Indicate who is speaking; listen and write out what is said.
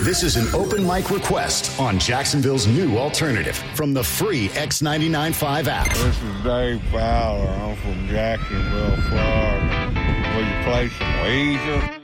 Speaker 1: This is an open mic request on Jacksonville's new alternative from the free X99.5 app.
Speaker 2: This is Dave Fowler. I'm from Jacksonville, Florida. Will you play some Weezer?